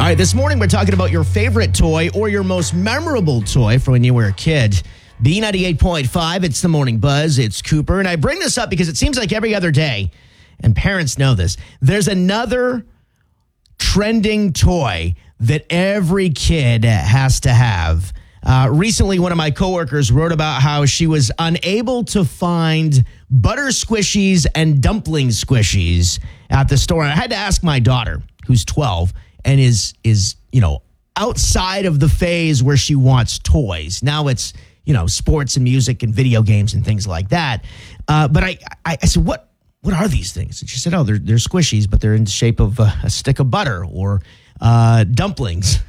right, this morning we're talking about your favorite toy or your most memorable toy from when you were a kid. B98.5, it's the Morning Buzz, it's Cooper. And I bring this up because it seems like every other day, and parents know this, there's another trending toy that every kid has to have. Recently, one of my coworkers wrote about how she was unable to find butter squishies and dumpling squishies at the store. And I had to ask my daughter, who's 12, and is outside of the phase where she wants toys. Now it's, sports and music and video games and things like that. But I said, what are these things? And she said, they're squishies, but they're in the shape of a stick of butter or dumplings.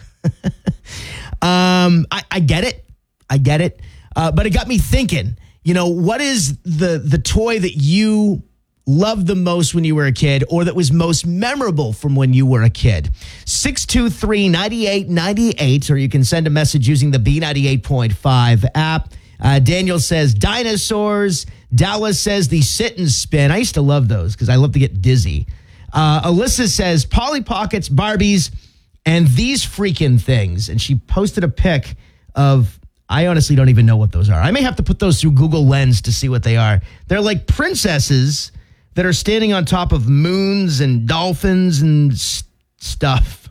I get it. But it got me thinking, what is the toy that you loved the most when you were a kid or that was most memorable from when you were a kid? 623-9898, or you can send a message using the B98.5 app. Daniel says dinosaurs. Dallas says the sit and spin. I used to love those because I love to get dizzy. Alyssa says Polly Pockets, Barbies, and these freaking things. And she posted a pic of, I honestly don't even know what those are. I may have to put those through Google Lens to see what they are. They're like princesses that are standing on top of moons and dolphins and stuff.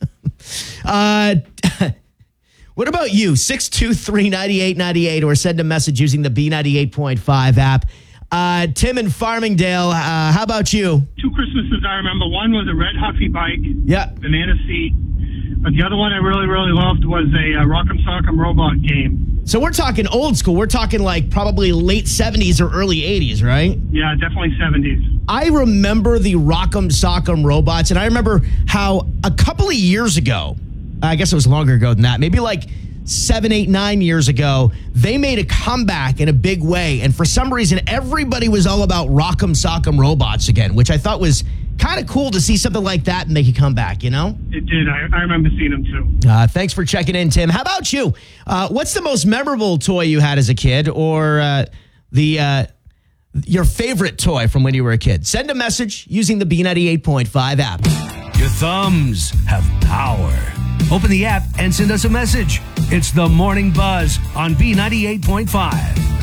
What about you? 623-9898, or send a message using the B98.5 app. Tim in Farmingdale, how about you? 2 Christmases I remember. One was a red Huffy bike, banana seat. But the other one I really, really loved was a Rock'em Sock'em Robot game. So we're talking old school. We're talking like probably late 70s or early 80s, right? Yeah, definitely 70s. I remember the Rock'em Sock'em Robots, and I remember how a couple of years ago, I guess it was longer ago than that, maybe like 7, 8, 9 years ago, they made a comeback in a big way. And for some reason, everybody was all about Rock'em Sock'em Robots again, which I thought was kind of cool to see something like that and make a comeback, It did. I remember seeing them too. Thanks for checking in, Tim. How about you? What's the most memorable toy you had as a kid, or your favorite toy from when you were a kid? Send a message using the B98.5 app. Your thumbs have power. Open the app and send us a message. It's the Morning Buzz on B98.5.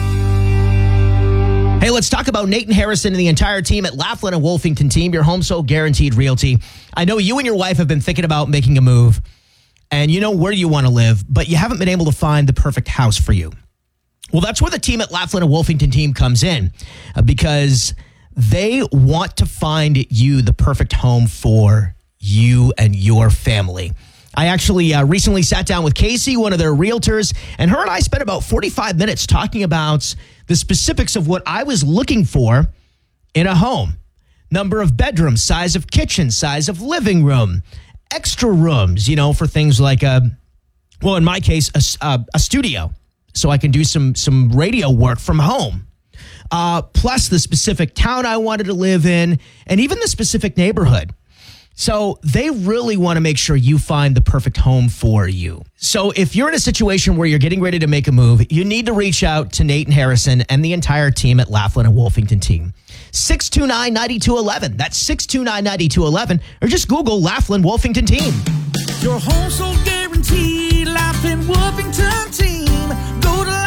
Hey, let's talk about Nathan Harrison and the entire team at Laughlin and Wolfington Team, your home so guaranteed realty. I know you and your wife have been thinking about making a move, and you know where you want to live, but you haven't been able to find the perfect house for you. Well, that's where the team at Laughlin and Wolfington Team comes in, because they want to find you the perfect home for you and your family. I actually recently sat down with Casey, one of their realtors, and her and I spent about 45 minutes talking about the specifics of what I was looking for in a home. Number of bedrooms, size of kitchen, size of living room, extra rooms, for things like, in my case, a studio, so I can do some radio work from home. Plus the specific town I wanted to live in, and even the specific neighborhood. So they really want to make sure you find the perfect home for you. So if you're in a situation where you're getting ready to make a move, you need to reach out to Nathan Harrison and the entire team at Laughlin and Wolfington Team. 629-9211. That's 629-9211. Or just Google Laughlin Wolfington Team. Your home so guaranteed. Laughlin Wolfington Team. Go to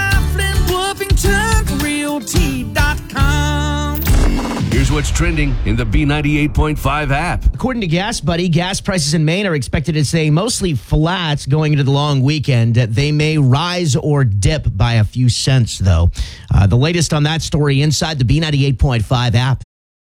LaughlinWolfingtonRealty.com. Here's what's trending in the B98.5 app. According to Gas Buddy, gas prices in Maine are expected to stay mostly flat going into the long weekend. They may rise or dip by a few cents, though. The latest on that story inside the B98.5 app.